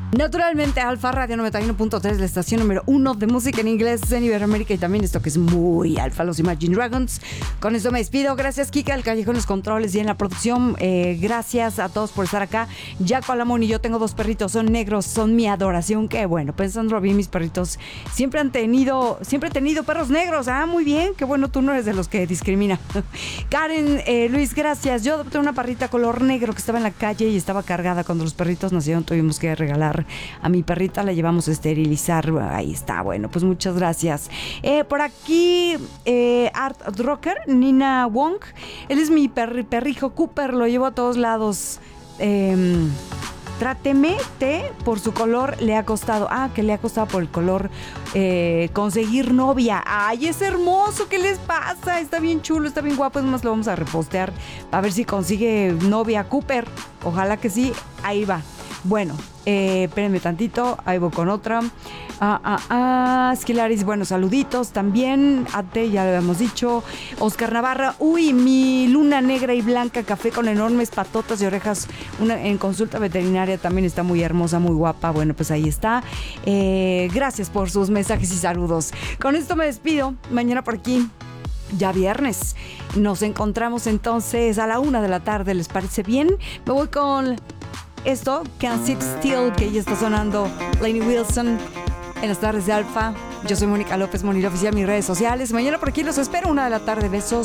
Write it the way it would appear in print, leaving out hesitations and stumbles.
Naturalmente, Alfa Radio 91.3, la estación número 1 de música en inglés en Iberoamérica, y también esto que es muy alfa, los Imagine Dragons. Con esto me despido. Gracias, Kika, el Callejón, los controles y en la producción. Gracias a todos por estar acá. Jaco Alamón y yo tengo 2 perritos, son negros, son mi adoración. Qué bueno, pensando bien, mis perritos siempre he tenido perros negros. Ah, muy bien, qué bueno, tú no eres de los que discrimina. Karen, Luis, gracias. Yo adopté una perrita color negro que estaba en la calle y estaba cargada. Cuando los perritos nacieron, tuvimos que regalar a mi perrita, la llevamos a esterilizar. Ahí está, bueno, pues muchas gracias. Por aquí, Art Rocker, Nina Wong. Él es mi perrijo Cooper, lo llevo a todos lados. Tráteme por su color, le ha costado. Que le ha costado por el color conseguir novia. Ay, es hermoso, ¿qué les pasa? Está bien chulo, está bien guapo. Es más, lo vamos a repostear a ver si consigue novia Cooper. Ojalá que sí, ahí va. Bueno, espérenme tantito, ahí voy con otra. Esquilaris, bueno, saluditos también. Ate, ya lo habíamos dicho. Oscar Navarra, uy, mi luna negra y blanca, café con enormes patotas y orejas, en consulta veterinaria, también está muy hermosa, muy guapa. Bueno, pues ahí está. Gracias por sus mensajes y saludos. Con esto me despido. Mañana por aquí, ya viernes, nos encontramos entonces a la 1 de la tarde. ¿Les parece bien? Me voy con esto, Can't Sit Still, que ya está sonando Lainey Wilson en las tardes de Alfa. Yo soy Mónica López, Monira Oficial, mis redes sociales. Mañana por aquí los espero, 1 de la tarde. Besos.